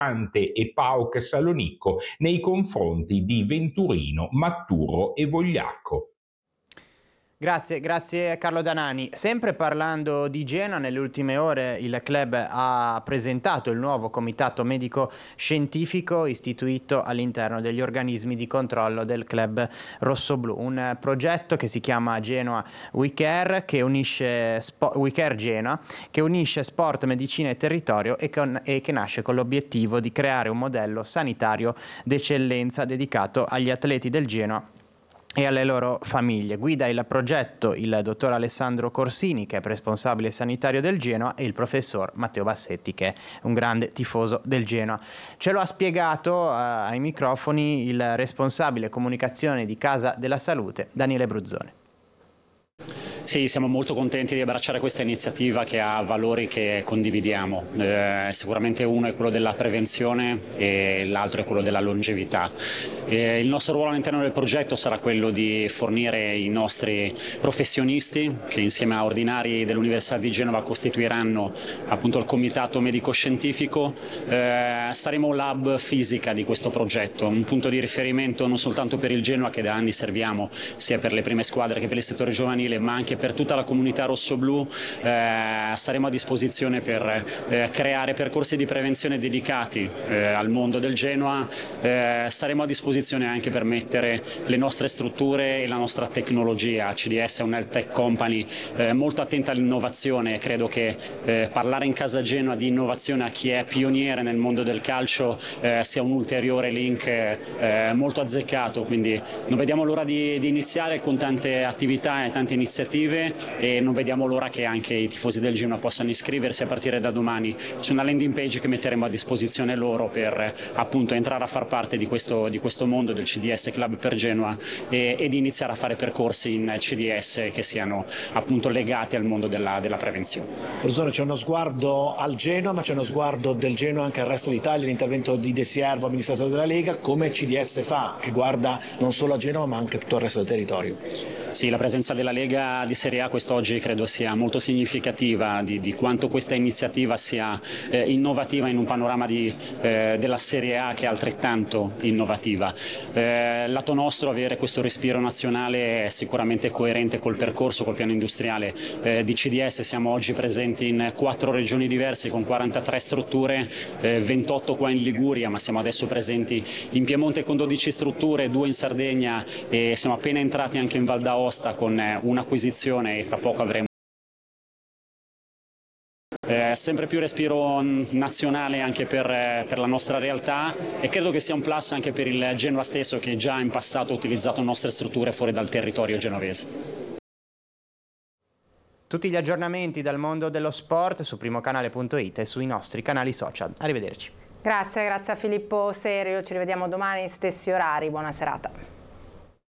e PAOK Salonicco nei confronti di Venturino, Matturo e Vogliacco. Grazie Carlo Danani. Sempre parlando di Genoa, nelle ultime ore il club ha presentato il nuovo comitato medico-scientifico istituito all'interno degli organismi di controllo del club rossoblù, un progetto che si chiama Genoa WeCare, che unisce WeCare Genoa, che unisce sport, medicina e territorio e che nasce con l'obiettivo di creare un modello sanitario d'eccellenza dedicato agli atleti del Genoa e alle loro famiglie. Guida il progetto il dottor Alessandro Corsini, che è responsabile sanitario del Genoa, e il professor Matteo Bassetti, che è un grande tifoso del Genoa. Ce lo ha spiegato ai microfoni il responsabile comunicazione di Casa della Salute, Daniele Bruzzone. Sì, siamo molto contenti di abbracciare questa iniziativa che ha valori che condividiamo. Sicuramente uno è quello della prevenzione e l'altro è quello della longevità. Il nostro ruolo all'interno del progetto sarà quello di fornire i nostri professionisti, che insieme a ordinari dell'Università di Genova costituiranno appunto il comitato medico-scientifico. Saremo un lab fisica di questo progetto, un punto di riferimento non soltanto per il Genoa, che da anni serviamo sia per le prime squadre che per il settore giovanile, ma anche per tutta la comunità rossoblù. Saremo a disposizione per creare percorsi di prevenzione dedicati al mondo del Genoa. Saremo a disposizione anche per mettere le nostre strutture e la nostra tecnologia. CDS è un health tech company molto attenta all'innovazione. Credo che parlare in casa Genoa di innovazione a chi è pioniere nel mondo del calcio sia un ulteriore link molto azzeccato, quindi non vediamo l'ora di iniziare con tante attività e tante iniziative, e non vediamo l'ora che anche i tifosi del Genoa possano iscriversi a partire da domani su una landing page che metteremo a disposizione loro per appunto entrare a far parte di questo mondo del CDS Club per Genoa e di iniziare a fare percorsi in CDS che siano appunto legati al mondo della prevenzione. Professore, c'è uno sguardo al Genoa, ma c'è uno sguardo del Genoa anche al resto d'Italia, l'intervento di De Siervo, amministratore della Lega, come CDS fa, che guarda non solo a Genova ma anche tutto il resto del territorio. Sì, la presenza della Lega di Serie A quest'oggi credo sia molto significativa di quanto questa iniziativa sia innovativa in un panorama della Serie A che è altrettanto innovativa. Lato nostro, avere questo respiro nazionale è sicuramente coerente col percorso, col piano industriale di CDS. Siamo oggi presenti in 4 regioni diverse con 43 strutture, 28 qua in Liguria, ma siamo adesso presenti in Piemonte con 12 strutture, 2 in Sardegna, e siamo appena entrati anche in Val d'Aosta con un'acquisizione, e tra poco avremo sempre più respiro nazionale anche per la nostra realtà, e credo che sia un plus anche per il Genoa stesso, che già in passato ha utilizzato nostre strutture fuori dal territorio genovese. Tutti gli aggiornamenti dal mondo dello sport su primocanale.it e sui nostri canali social. Arrivederci. Grazie a Filippo Serio, ci rivediamo domani stessi orari, buona serata.